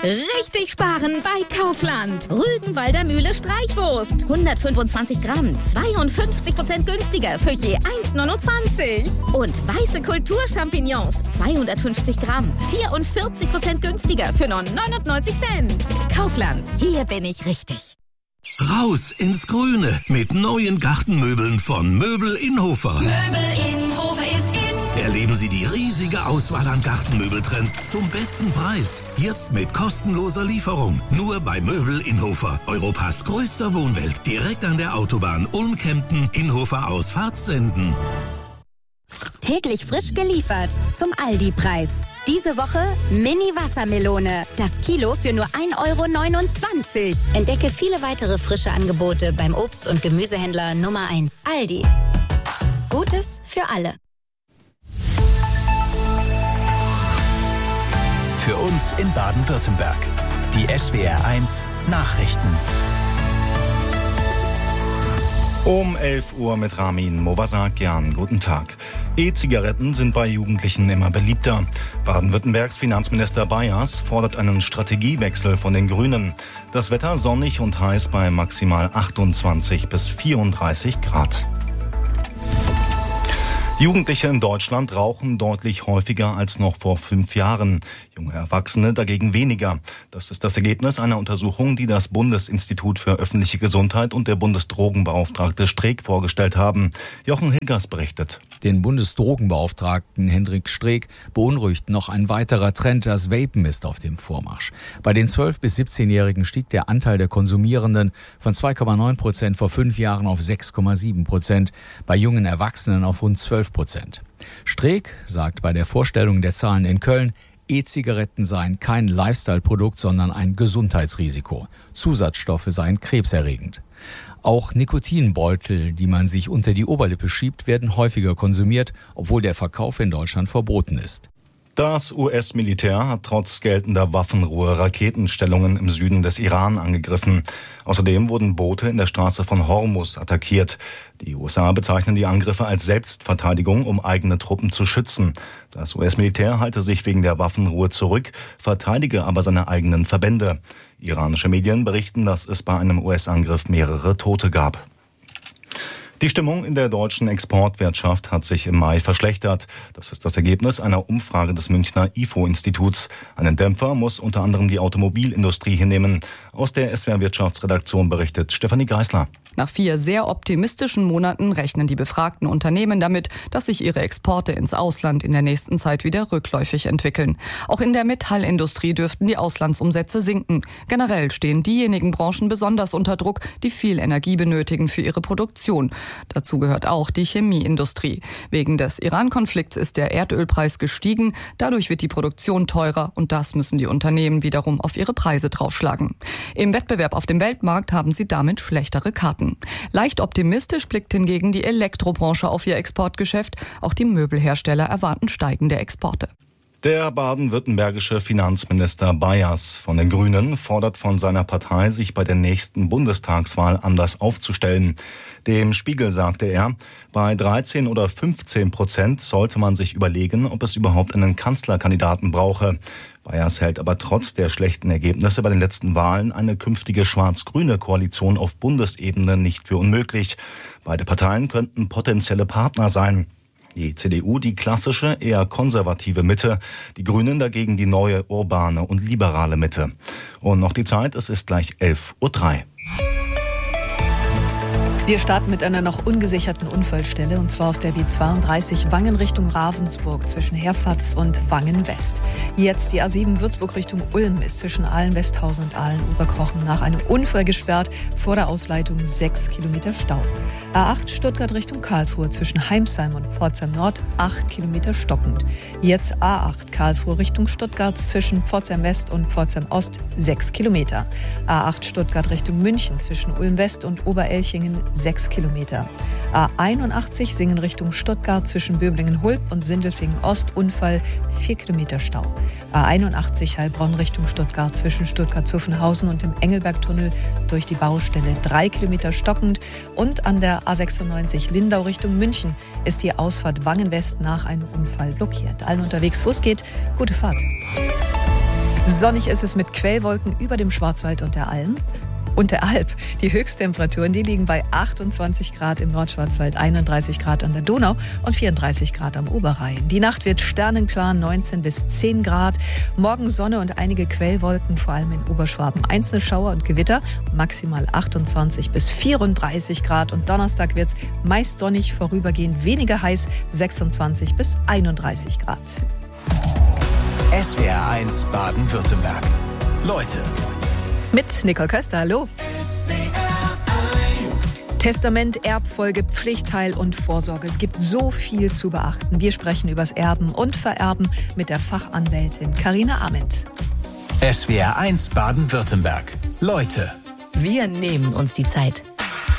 Richtig sparen bei Kaufland. Rügenwalder Mühle Streichwurst. 125 Gramm, 52% günstiger für je 1,29. Und weiße Kulturchampignons, 250 Gramm, 44% günstiger für nur 99 Cent. Kaufland, hier bin ich richtig. Raus ins Grüne mit neuen Gartenmöbeln von Möbel Innhofer. Möbel Innhofer ist in. Erleben Sie die riesige Auswahl an Gartenmöbeltrends zum besten Preis. Jetzt mit kostenloser Lieferung. Nur bei Möbel Innhofer. Europas größter Wohnwelt. Direkt an der Autobahn Ulm-Kempten, Innhofer aus Fahrtsenden. Täglich frisch geliefert zum Aldi-Preis. Diese Woche Mini-Wassermelone. Das Kilo für nur 1,29 €. Entdecke viele weitere frische Angebote beim Obst- und Gemüsehändler Nummer 1. Aldi. Gutes für alle. Für uns in Baden-Württemberg. Die SWR1 Nachrichten. Um 11 Uhr mit Ramin Movasakian. Guten Tag. E-Zigaretten sind bei Jugendlichen immer beliebter. Baden-Württembergs Finanzminister Bayers fordert einen Strategiewechsel von den Grünen. Das Wetter sonnig und heiß bei maximal 28 bis 34 Grad. Jugendliche in Deutschland rauchen deutlich häufiger als noch vor 5 Jahren. Junge Erwachsene dagegen weniger. Das ist das Ergebnis einer Untersuchung, die das Bundesinstitut für öffentliche Gesundheit und der Bundesdrogenbeauftragte Streeck vorgestellt haben. Jochen Hilgers berichtet. Den Bundesdrogenbeauftragten Hendrik Streeck beunruhigt noch ein weiterer Trend. Das Vapen ist auf dem Vormarsch. Bei den 12- bis 17-Jährigen stieg der Anteil der Konsumierenden von 2,9% vor 5 Jahren auf 6,7%. Bei jungen Erwachsenen auf rund 12%. Streeck sagt bei der Vorstellung der Zahlen in Köln, E-Zigaretten seien kein Lifestyle-Produkt, sondern ein Gesundheitsrisiko. Zusatzstoffe seien krebserregend. Auch Nikotinbeutel, die man sich unter die Oberlippe schiebt, werden häufiger konsumiert, obwohl der Verkauf in Deutschland verboten ist. Das US-Militär hat trotz geltender Waffenruhe Raketenstellungen im Süden des Iran angegriffen. Außerdem wurden Boote in der Straße von Hormuz attackiert. Die USA bezeichnen die Angriffe als Selbstverteidigung, um eigene Truppen zu schützen. Das US-Militär halte sich wegen der Waffenruhe zurück, verteidige aber seine eigenen Verbände. Iranische Medien berichten, dass es bei einem US-Angriff mehrere Tote gab. Die Stimmung in der deutschen Exportwirtschaft hat sich im Mai verschlechtert. Das ist das Ergebnis einer Umfrage des Münchner IFO-Instituts. Einen Dämpfer muss unter anderem die Automobilindustrie hinnehmen. Aus der SWR-Wirtschaftsredaktion berichtet Stefanie Geisler. Nach 4 sehr optimistischen Monaten rechnen die befragten Unternehmen damit, dass sich ihre Exporte ins Ausland in der nächsten Zeit wieder rückläufig entwickeln. Auch in der Metallindustrie dürften die Auslandsumsätze sinken. Generell stehen diejenigen Branchen besonders unter Druck, die viel Energie benötigen für ihre Produktion. Dazu gehört auch die Chemieindustrie. Wegen des Iran-Konflikts ist der Erdölpreis gestiegen. Dadurch wird die Produktion teurer und das müssen die Unternehmen wiederum auf ihre Preise draufschlagen. Im Wettbewerb auf dem Weltmarkt haben sie damit schlechtere Karten. Leicht optimistisch blickt hingegen die Elektrobranche auf ihr Exportgeschäft. Auch die Möbelhersteller erwarten steigende Exporte. Der baden-württembergische Finanzminister Bayers von den Grünen fordert von seiner Partei, sich bei der nächsten Bundestagswahl anders aufzustellen. Dem Spiegel sagte er, bei 13 oder 15% sollte man sich überlegen, ob es überhaupt einen Kanzlerkandidaten brauche. Bayers hält aber trotz der schlechten Ergebnisse bei den letzten Wahlen eine künftige schwarz-grüne Koalition auf Bundesebene nicht für unmöglich. Beide Parteien könnten potenzielle Partner sein. Die CDU die klassische, eher konservative Mitte, die Grünen dagegen die neue, urbane und liberale Mitte. Und noch die Zeit, es ist gleich 11:03 Uhr. Wir starten mit einer noch ungesicherten Unfallstelle, und zwar auf der B32 Wangen Richtung Ravensburg zwischen Herfatz und Wangen West. Jetzt die A7 Würzburg Richtung Ulm ist zwischen Ahlen-Westhausen und Ahlen-Oberkochen nach einem Unfall gesperrt, vor der Ausleitung 6 Kilometer Stau. A8 Stuttgart Richtung Karlsruhe zwischen Heimsheim und Pforzheim Nord 8 Kilometer stockend. Jetzt A8 Karlsruhe Richtung Stuttgart zwischen Pforzheim West und Pforzheim Ost 6 Kilometer. A8 Stuttgart Richtung München zwischen Ulm West und Oberelchingen 6 Kilometer. A81 Singen Richtung Stuttgart zwischen Böblingen-Hulb und Sindelfingen Ost Unfall 4 Kilometer Stau. A81 Heilbronn Richtung Stuttgart zwischen Stuttgart-Zuffenhausen und dem Engelbergtunnel durch die Baustelle 3 Kilometer stockend. Und an der A96 Lindau Richtung München ist die Ausfahrt Wangen West nach einem Unfall blockiert. Allen unterwegs, wo es geht, gute Fahrt. Sonnig ist es mit Quellwolken über dem Schwarzwald und der Alm. Und der Alp. Die Höchsttemperaturen, die liegen bei 28 Grad im Nordschwarzwald, 31 Grad an der Donau und 34 Grad am Oberrhein. Die Nacht wird sternenklar, 19 bis 10 Grad. Morgen Sonne und einige Quellwolken, vor allem in Oberschwaben. Einzelne Schauer und Gewitter, maximal 28 bis 34 Grad. Und Donnerstag wird es meist sonnig, vorübergehend weniger heiß, 26 bis 31 Grad. SWR1 Baden-Württemberg. Leute. Mit Nicole Köster, hallo. Testament, Erbfolge, Pflichtteil und Vorsorge. Es gibt so viel zu beachten. Wir sprechen übers Erben und Vererben mit der Fachanwältin Carina Ament. SWR1 Baden-Württemberg. Leute. Wir nehmen uns die Zeit.